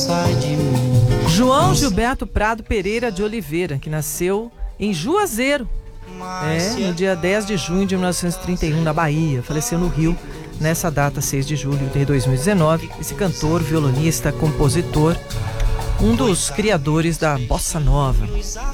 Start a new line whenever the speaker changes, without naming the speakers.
João Gilberto Prado Pereira de Oliveira, que nasceu em Juazeiro, no dia 10 de junho de 1931, na Bahia. Faleceu no Rio nessa data, 6 de julho de 2019. Esse cantor, violonista, compositor, um dos criadores da bossa nova.